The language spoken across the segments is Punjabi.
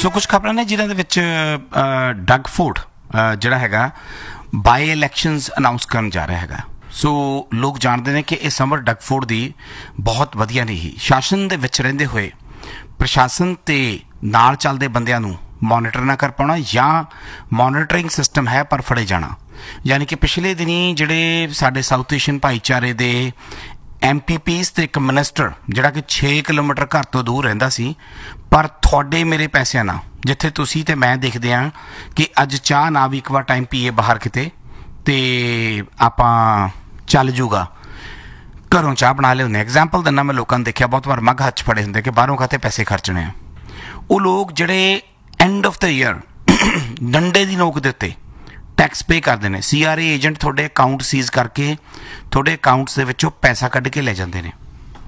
ਸੋ ਕੁਝ ਖਬਰਾਂ ਨੇ ਜਿਨ੍ਹਾਂ ਦੇ ਵਿੱਚ ਡਗ ਫੋਰਡ ਜਿਹੜਾ ਹੈਗਾ ਬਾਈ ਇਲੈਕਸ਼ਨਸ ਅਨਾਊਂਸ ਕਰਨ ਜਾ ਰਿਹਾ ਹੈਗਾ। ਸੋ ਲੋਕ ਜਾਣਦੇ ਨੇ ਕਿ ਇਹ ਸਮਰ ਡਗ ਫੋਰਡ ਦੀ ਬਹੁਤ ਵਧੀਆ ਨਹੀਂ ਸ਼ਾਸਨ ਦੇ ਵਿੱਚ ਰਹਿੰਦੇ ਹੋਏ ਪ੍ਰਸ਼ਾਸਨ ਤੇ ਨਾਲ ਚੱਲਦੇ ਬੰਦਿਆਂ ਨੂੰ ਮੋਨੀਟਰ ਨਾ ਕਰ ਪਾਉਣਾ ਜਾਂ ਮੋਨੀਟਰਿੰਗ ਸਿਸਟਮ ਹੈ ਪਰ ਫੜੇ ਜਾਣਾ। ਯਾਨੀ ਕਿ ਪਿਛਲੇ ਦਿਨੀ ਜਿਹੜੇ ਸਾਡੇ ਸਾਊਥ ਏਸ਼ੀਅਨ ਭਾਈਚਾਰੇ ਦੇ MPPs ਤੇ ਇੱਕ ਮਿਨਿਸਟਰ ਜਿਹੜਾ ਕਿ 6 ਕਿਲੋਮੀਟਰ ਘਰ ਤੋਂ ਦੂਰ ਰਹਿੰਦਾ ਸੀ, ਪਰ ਤੁਹਾਡੇ ਮੇਰੇ ਪੈਸਿਆਂ ਨਾਲ ਜਿੱਥੇ ਤੁਸੀਂ ਤੇ ਮੈਂ ਦੇਖਦੇ ਹਾਂ ਕਿ ਅੱਜ ਚਾਹ ਨਾ ਵੀ ਇੱਕ ਵਾਰ ਟਾਈਮ ਪੀਏ ਬਾਹਰ ਕਿਤੇ ਤੇ ਆਪਾਂ ਚੱਲ ਜੂਗਾ, ਘਰੋਂ ਚਾਹ ਬਣਾ ਲਿਆਉਂਦੇ। ਐਗਜ਼ਾਮਪਲ ਦਿੰਦਾ ਮੈਂ, ਲੋਕਾਂ ਨੂੰ ਦੇਖਿਆ ਬਹੁਤ ਵਾਰ ਮੱਗ ਹੱਥ 'ਚ ਫੜੇ ਹੁੰਦੇ ਕਿ ਬਾਹਰੋਂ ਖਾਤੇ ਪੈਸੇ ਖਰਚਣੇ ਆ। ਉਹ ਲੋਕ ਜਿਹੜੇ ਐਂਡ ਆਫ ਦ ਈਅਰ ਡੰਡੇ ਦੀ ਨੋਕ ਦੇ ਉੱਤੇ ਟੈਕਸ ਪੇ ਕਰਦੇ ਨੇ। CRA ਏਜੰਟ ਤੁਹਾਡੇ ਅਕਾਊਂਟ ਸੀਜ਼ ਕਰਕੇ ਤੁਹਾਡੇ ਅਕਾਊਂਟਸ ਦੇ ਵਿੱਚੋਂ ਪੈਸਾ ਕੱਢ ਕੇ ਲੈ ਜਾਂਦੇ ਨੇ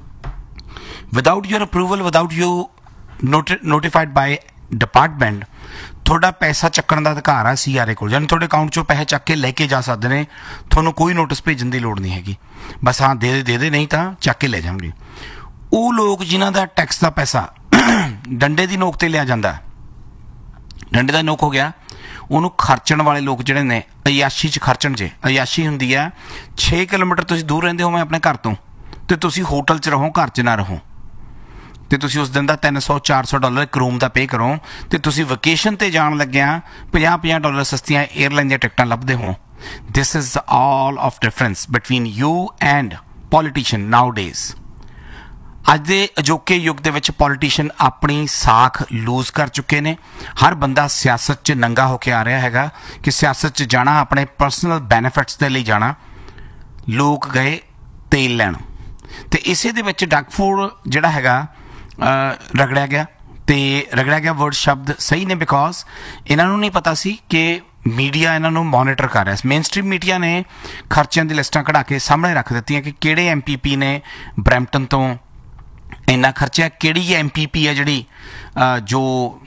without your approval, without you notified by department. ਤੁਹਾਡਾ ਪੈਸਾ ਚੱਕਣ ਦਾ ਅਧਿਕਾਰ ਆ CRA ਕੋਲ, ਯਾਨੀ ਤੁਹਾਡੇ ਅਕਾਊਂਟ 'ਚੋਂ ਪੈਸੇ ਚੱਕ ਕੇ ਲੈ ਕੇ ਜਾ ਸਕਦੇ ਨੇ। ਤੁਹਾਨੂੰ ਕੋਈ ਨੋਟਿਸ ਭੇਜਣ ਦੀ ਲੋੜ ਨਹੀਂ ਹੈਗੀ, ਬਸ ਹਾਂ ਦੇ ਦੇ ਨਹੀਂ ਤਾਂ ਚੱਕ ਕੇ ਲੈ ਜਾਣਗੇ। ਉਹ ਲੋਕ ਜਿਨ੍ਹਾਂ ਦਾ ਟੈਕਸ ਦਾ ਪੈਸਾ ਡੰਡੇ ਦੀ ਨੋਕ 'ਤੇ ਲਿਆ ਜਾਂਦਾ, ਡੰਡੇ ਦਾ ਨੋਕ ਹੋ ਗਿਆ, ਉਹਨੂੰ ਖਰਚਣ ਵਾਲੇ ਲੋਕ ਜਿਹੜੇ ਨੇ ਅਯਾਸ਼ੀ 'ਚ ਖਰਚਣ। ਜੇ ਅਯਾਸ਼ੀ ਹੁੰਦੀ ਆ 6 ਕਿਲੋਮੀਟਰ ਤੁਸੀਂ ਦੂਰ ਰਹਿੰਦੇ ਹੋ ਮੈਂ ਆਪਣੇ ਘਰ ਤੋਂ, ਅਤੇ ਤੁਸੀਂ ਹੋਟਲ 'ਚ ਰਹੋ, ਘਰ 'ਚ ਨਾ ਰਹੋ, ਅਤੇ ਤੁਸੀਂ ਉਸ ਦਿਨ ਦਾ $300-400 ਇੱਕ ਰੂਮ ਦਾ ਪੇ ਕਰੋ, ਅਤੇ ਤੁਸੀਂ ਵਕੇਸ਼ਨ 'ਤੇ ਜਾਣ ਲੱਗਿਆ $50-50 ਸਸਤੀਆਂ ਏਅਰਲਾਈਨ ਦੀਆਂ ਟਿਕਟਾਂ ਲੱਭਦੇ ਹੋ। This is all of difference between you and politician now days. ਅੱਜ ਦੇ ਅਜੋਕੇ ਯੁੱਗ ਦੇ ਵਿੱਚ ਪੋਲੀਟੀਸ਼ੀਅਨ ਆਪਣੀ ਸਾਖ ਲੂਜ਼ ਕਰ ਚੁੱਕੇ ਨੇ। ਹਰ ਬੰਦਾ ਸਿਆਸਤ 'ਚ ਨੰਗਾ ਹੋ ਕੇ ਆ ਰਿਹਾ ਹੈਗਾ ਕਿ ਸਿਆਸਤ 'ਚ ਜਾਣਾ ਆਪਣੇ ਪਰਸਨਲ ਬੈਨੀਫਿਟਸ ਦੇ ਲਈ ਜਾਣਾ। ਲੋਕ ਗਏ ਤੇਲ ਲੈਣ, ਅਤੇ ਇਸੇ ਦੇ ਵਿੱਚ ਡਗ ਫੋਰਡ ਜਿਹੜਾ ਹੈਗਾ ਰਗੜਿਆ ਗਿਆ। ਅਤੇ ਰਗੜਿਆ ਗਿਆ ਵਰਡ ਸ਼ਬਦ ਸਹੀ ਨੇ, ਬਿਕੋਜ਼ ਇਹਨਾਂ ਨੂੰ ਨਹੀਂ ਪਤਾ ਸੀ ਕਿ ਮੀਡੀਆ ਇਹਨਾਂ ਨੂੰ ਮੋਨੀਟਰ ਕਰ ਰਿਹਾ। ਮੇਨ ਸਟ੍ਰੀਮ ਮੀਡੀਆ ਨੇ ਖਰਚਿਆਂ ਦੀ ਲਿਸਟਾਂ ਕਢਾ ਕੇ ਸਾਹਮਣੇ ਰੱਖ ਦਿੱਤੀਆਂ ਕਿ ਕਿਹੜੇ MPP ਨੇ ਬਰੈਂਪਟਨ ਤੋਂ ਇੰਨਾ ਖਰਚਾ, ਕਿਹੜੀ MPP ਹੈ ਜਿਹੜੀ ਜੋ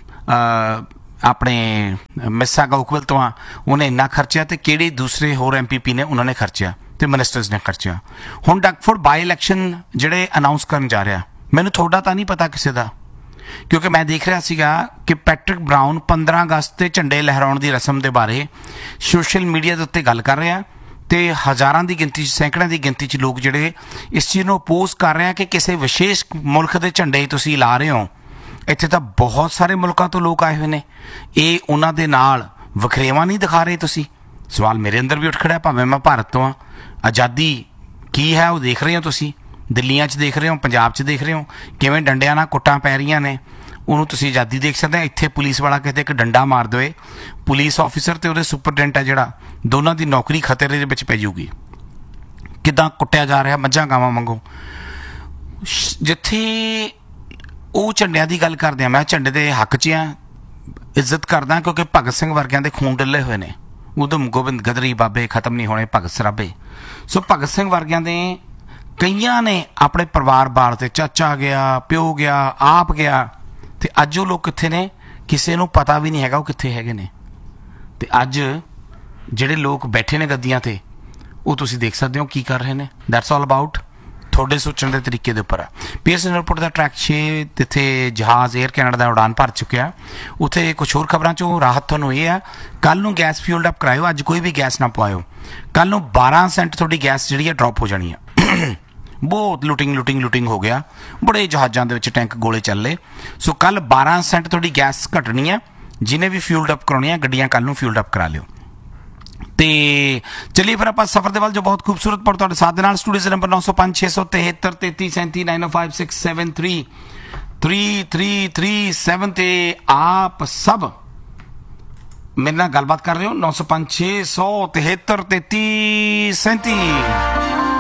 ਆਪਣੇ ਮਿਸਾਗਾ ਓਕਵਿਲ ਤੋਂ ਆ ਉਹਨੇ ਇੰਨਾ ਖਰਚਿਆ, ਅਤੇ ਕਿਹੜੇ ਦੂਸਰੇ ਹੋਰ MPP ਨੇ ਉਹਨਾਂ ਨੇ ਖਰਚਿਆ ਅਤੇ ਮਿਨਿਸਟਰਸ ਨੇ ਖਰਚਿਆ। ਹੁਣ ਡਗ ਫੋਰਡ ਬਾਈ ਇਲੈਕਸ਼ਨ ਜਿਹੜੇ ਅਨਾਊਂਸ ਕਰਨ ਜਾ ਰਿਹਾ, ਮੈਨੂੰ ਤੁਹਾਡਾ ਤਾਂ ਨਹੀਂ ਪਤਾ ਕਿਸੇ ਦਾ, ਕਿਉਂਕਿ ਮੈਂ ਦੇਖ ਰਿਹਾ ਸੀਗਾ ਕਿ ਪੈਟਰਿਕ ਬਰਾਊਨ 15 ਅਗਸਤ 'ਤੇ ਝੰਡੇ ਲਹਿਰਾਉਣ ਦੀ ਰਸਮ ਦੇ ਬਾਰੇ ਸੋਸ਼ਲ ਮੀਡੀਆ ਦੇ ਉੱਤੇ ਗੱਲ ਕਰ ਰਿਹਾ, ਅਤੇ ਹਜ਼ਾਰਾਂ ਦੀ ਗਿਣਤੀ 'ਚ, ਸੈਂਕੜਿਆਂ ਦੀ ਗਿਣਤੀ 'ਚ ਲੋਕ ਜਿਹੜੇ ਇਸ ਚੀਜ਼ ਨੂੰ ਅਪੋਜ਼ ਕਰ ਰਹੇ ਆ ਕਿ ਕਿਸੇ ਵਿਸ਼ੇਸ਼ ਮੁਲਕ ਦੇ ਝੰਡੇ ਤੁਸੀਂ ਲਾ ਰਹੇ ਹੋ। ਇੱਥੇ ਤਾਂ ਬਹੁਤ ਸਾਰੇ ਮੁਲਕਾਂ ਤੋਂ ਲੋਕ ਆਏ ਹੋਏ ਨੇ, ਇਹ ਉਹਨਾਂ ਦੇ ਨਾਲ ਵਖਰੇਵਾਂ ਨਹੀਂ ਦਿਖਾ ਰਹੇ ਤੁਸੀਂ? ਸਵਾਲ ਮੇਰੇ ਅੰਦਰ ਵੀ ਉੱਠ ਖੜਿਆ, ਭਾਵੇਂ ਮੈਂ ਭਾਰਤ ਤੋਂ ਹਾਂ। ਆਜ਼ਾਦੀ ਕੀ ਹੈ ਉਹ ਦੇਖ ਰਹੇ ਹੋ ਤੁਸੀਂ, ਦਿੱਲੀਆਂ 'ਚ ਦੇਖ ਰਹੇ ਹੋ, ਪੰਜਾਬ 'ਚ ਦੇਖ ਰਹੇ ਹੋ ਕਿਵੇਂ ਡੰਡਿਆਂ ਨਾਲ ਕੁੱਟਾਂ ਪੈ ਰਹੀਆਂ ਨੇ, ਉਹਨੂੰ ਤੁਸੀਂ ਆਜ਼ਾਦੀ ਦੇਖ ਸਕਦੇ ਹੋ। ਇੱਥੇ ਪੁਲਿਸ ਵਾਲਾ ਕਿਤੇ ਇੱਕ ਡੰਡਾ ਮਾਰ ਦੇਵੇ, ਪੁਲਿਸ ਆਫਿਸਰ ਅਤੇ ਉਹਦੇ ਸੁਪਰਡੈਂਟ ਹੈ ਜਿਹੜਾ, ਦੋਨਾਂ ਦੀ ਨੌਕਰੀ ਖਤਰੇ ਦੇ ਵਿੱਚ ਪੈ ਜਾਊਗੀ। ਕਿੱਦਾਂ ਕੁੱਟਿਆ ਜਾ ਰਿਹਾ ਮੱਝਾਂ ਗਾਵਾਂ ਵਾਂਗੂ। ਜਿੱਥੇ ਉਹ ਝੰਡਿਆਂ ਦੀ ਗੱਲ ਕਰਦੇ ਆ, ਮੈਂ ਝੰਡੇ ਦੇ ਹੱਕ 'ਚ ਹਾਂ, ਇੱਜ਼ਤ ਕਰਦਾ, ਕਿਉਂਕਿ ਭਗਤ ਸਿੰਘ ਵਰਗਿਆਂ ਦੇ ਖੂਨ ਡੁੱਲੇ ਹੋਏ ਨੇ। ਉਦਮ ਗੋਬਿੰਦ ਗਦਰੀ ਬਾਬੇ ਖਤਮ ਨਹੀਂ ਹੋਣੇ ਭਗਤ ਸਰਾਭੇ। ਸੋ ਭਗਤ ਸਿੰਘ ਵਰਗਿਆਂ ਦੇ ਕਈਆਂ ਨੇ ਆਪਣੇ ਪਰਿਵਾਰ ਬਾਲ 'ਤੇ, ਚਾਚਾ ਗਿਆ, ਪਿਓ ਗਿਆ, ਆਪ ਗਿਆ, ਅਤੇ ਅੱਜ ਉਹ ਲੋਕ ਕਿੱਥੇ ਨੇ ਕਿਸੇ ਨੂੰ ਪਤਾ ਵੀ ਨਹੀਂ ਹੈਗਾ ਉਹ ਕਿੱਥੇ ਹੈਗੇ ਨੇ। ਅਤੇ ਅੱਜ ਜਿਹੜੇ ਲੋਕ ਬੈਠੇ ਨੇ ਗੱਦੀਆਂ 'ਤੇ ਉਹ ਤੁਸੀਂ ਦੇਖ ਸਕਦੇ ਹੋ ਕੀ ਕਰ ਰਹੇ ਨੇ। ਦੈਟਸ ਆਲ ਅਬਾਊਟ ਤੁਹਾਡੇ ਸੋਚਣ ਦੇ ਤਰੀਕੇ ਦੇ ਉੱਪਰ ਆ। ਪੀਐਸਐਨ ਏਅਰਪੋਰਟ ਦਾ ਟਰੈਕ 6 ਜਿੱਥੇ ਜਹਾਜ਼ 에ਅਰ ਕੈਨੇਡਾ ਦਾ ਉਡਾਨ ਭਰ ਚੁੱਕਿਆ, ਉੱਥੇ ਕੁਛ ਹੋਰ ਖਬਰਾਂ 'ਚੋਂ ਰਾਹਤ ਤੁਹਾਨੂੰ ਇਹ ਆ, ਕੱਲ੍ਹ ਨੂੰ ਗੈਸ ਫਿਊਲਡ ਅਪ ਕਰਾਇਓ, ਅੱਜ ਕੋਈ ਵੀ ਗੈਸ ਨਾ ਪਵਾਇਓ। ਕੱਲ੍ਹ ਨੂੰ 12 ਸੈਂਟ ਤੁਹਾਡੀ ਗੈਸ ਜਿਹੜੀ ਆ ਡਰੋਪ ਹੋ ਜਾਣੀ ਆ। ਬਹੁਤ ਲੁਟਿੰਗ ਹੋ ਗਿਆ, ਬੜੇ ਜਹਾਜ਼ਾਂ ਦੇ ਵਿੱਚ ਟੈਂਕ ਗੋਲੇ ਚੱਲੇ। ਸੋ ਕੱਲ੍ਹ 12 ਸੈਂਟ ਤੁਹਾਡੀ ਗੈਸ ਘਟਣੀ ਆ। ਜਿਹਨੇ ਵੀ ਫਿਊਲਡ ਅਪ ਕਰਾਉਣੀ ਆ ਗੱਡੀਆਂ, ਕੱਲ੍ਹ ਨੂੰ ਫਿਊਲਡ ਅਪ ਕਰਾ ਲਿਓ। ਤੇ ਚਲਿਏ ਫਿਰ ਆਪਾਂ ਸਫ਼ਰ ਦੇ ਵੱਲ ਜੋ ਬਹੁਤ ਖੂਬਸੂਰਤ ਪਰ ਤੁਹਾਡੇ ਸਾਥ ਦੇ ਨਾਲ। ਸਟੂਡੀਓ ਨੰਬਰ 905-673-905673-3337 ਤੇ ਆਪ ਸਭ ਮੇਰੇ ਨਾਲ ਗੱਲਬਾਤ ਕਰ ਰਹੇ ਹੋ। 905-673-3337